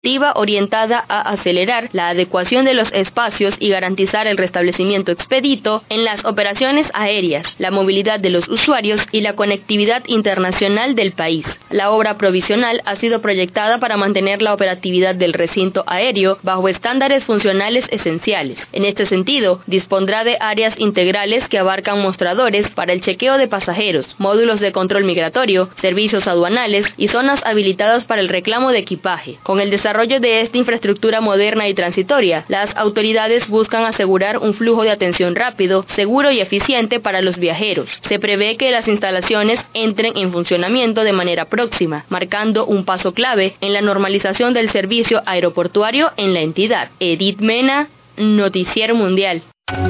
orientada a acelerar la adecuación de los espacios y garantizar el restablecimiento expedito en las operaciones aéreas, la movilidad de los usuarios y la conectividad internacional del país. La obra provisional ha sido proyectada para mantener la operatividad del recinto aéreo bajo estándares funcionales esenciales. En este sentido, dispondrá de áreas integrales que abarcan mostradores para el chequeo de pasajeros, módulos de control migratorio, servicios aduanales y zonas habilitadas para el reclamo de equipaje. Con el desarrollo de esta infraestructura moderna y transitoria, las autoridades buscan asegurar un flujo de atención rápido, seguro y eficiente para los viajeros. Se prevé que las instalaciones entren en funcionamiento de manera próxima, marcando un paso clave en la normalización del servicio aeroportuario en la entidad. Edith Mena, Noticiero Mundial.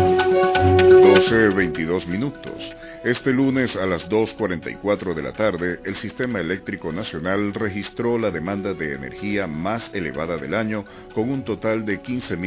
12:22. Este lunes a las 2:44 de la tarde, el Sistema Eléctrico Nacional registró la demanda de energía más elevada del año, con un total de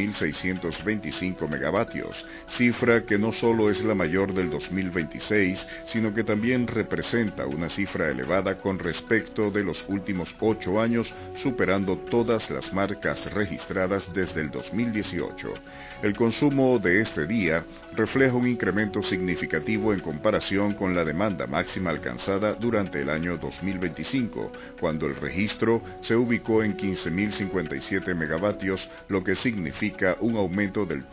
15.625 megavatios, cifra que no solo es la mayor del 2026, sino que también representa una cifra elevada con respecto de los últimos 8 años, superando todas las marcas registradas desde el 2018. El consumo de este día refleja un incremento significativo en comparación con la demanda máxima alcanzada durante el año 2025, cuando el registro se ubicó en 15.057 megavatios, lo que significa un aumento del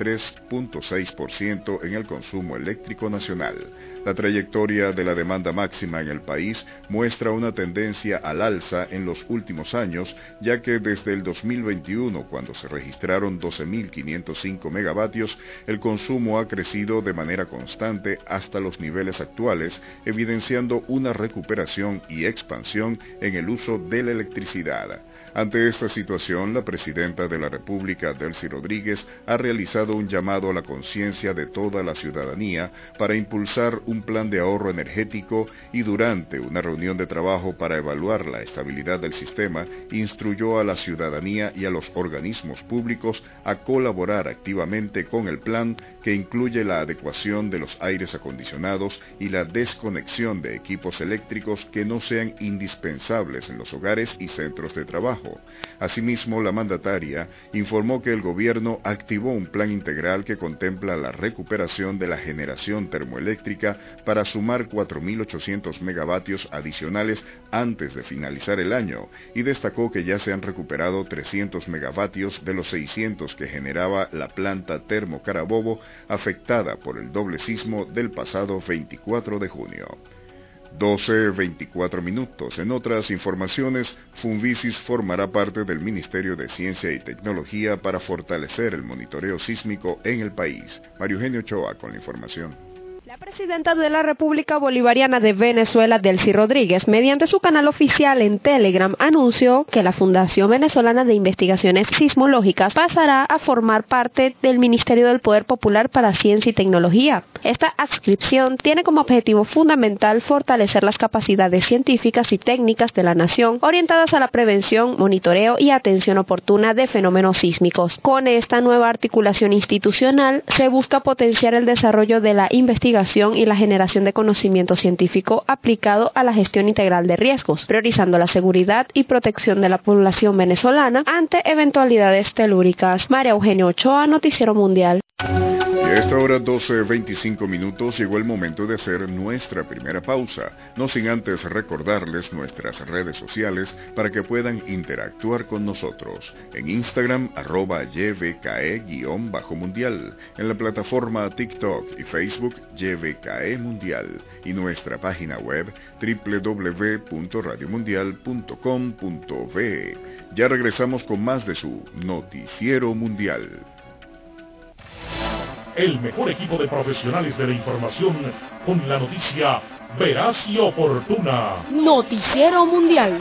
3.6% en el consumo eléctrico nacional. La trayectoria de la demanda máxima en el país muestra una tendencia al alza en los últimos años, ya que desde el 2021, cuando se registraron 12.505 megavatios, el consumo ha crecido de manera constante hasta los niveles actuales, evidenciando una recuperación y expansión en el uso de la electricidad. Ante esta situación, la presidenta de la República, Delcy Rodríguez, ha realizado un llamado a la conciencia de toda la ciudadanía para impulsar un plan de ahorro energético y durante una reunión de trabajo para evaluar la estabilidad del sistema, instruyó a la ciudadanía y a los organismos públicos a colaborar activamente con el plan, que incluye la adecuación de los aires acondicionados y la desconexión de equipos eléctricos que no sean indispensables en los hogares y centros de trabajo. Asimismo, la mandataria informó que el gobierno activó un plan integral que contempla la recuperación de la generación termoeléctrica para sumar 4.800 megavatios adicionales antes de finalizar el año, y destacó que ya se han recuperado 300 megavatios de los 600 que generaba la planta Termo Carabobo, afectada por el doble sismo del pasado 24 de junio. 12:24. En otras informaciones, Funvisis formará parte del Ministerio de Ciencia y Tecnología para fortalecer el monitoreo sísmico en el país. Mario Eugenio Ochoa con la información. La presidenta de la República Bolivariana de Venezuela, Delcy Rodríguez, mediante su canal oficial en Telegram, anunció que la Fundación Venezolana de Investigaciones Sismológicas pasará a formar parte del Ministerio del Poder Popular para Ciencia y Tecnología. Esta adscripción tiene como objetivo fundamental fortalecer las capacidades científicas y técnicas de la nación, orientadas a la prevención, monitoreo y atención oportuna de fenómenos sísmicos. Con esta nueva articulación institucional, se busca potenciar el desarrollo de la investigación y la generación de conocimiento científico aplicado a la gestión integral de riesgos, priorizando la seguridad y protección de la población venezolana ante eventualidades telúricas. María Eugenio Ochoa, Noticiero Mundial. Y a esta hora 12:25, llegó el momento de hacer nuestra primera pausa, no sin antes recordarles nuestras redes sociales para que puedan interactuar con nosotros. En Instagram, @YVKE_mundial, en la plataforma TikTok y Facebook, YVKE Mundial, y nuestra página web www.radiomundial.com.be. Ya regresamos con más de su Noticiero Mundial. El mejor equipo de profesionales de la información con la noticia veraz y oportuna. Noticiero Mundial.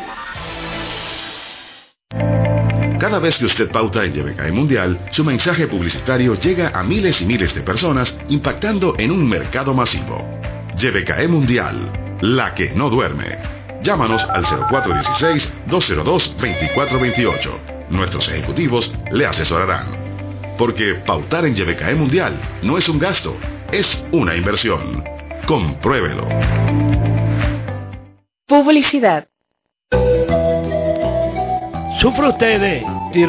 Cada vez que usted pauta en YVKE Mundial, su mensaje publicitario llega a miles y miles de personas, impactando en un mercado masivo. YVKE Mundial, la que no duerme. Llámanos al 0416-202-2428. Nuestros ejecutivos le asesorarán. Porque pautar en YVKE Mundial no es un gasto, es una inversión. Compruébelo. Publicidad. ¿Sufre usted de